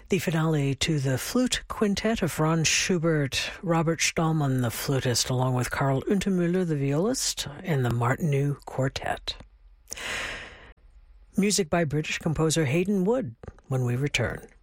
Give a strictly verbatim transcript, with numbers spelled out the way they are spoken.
The finale to the flute quintet of Franz Schubert, Robert Stallman, the flutist, along with Karl Untermüller, the violist, and the Martinu Quartet. Music by British composer Hayden Wood when we return.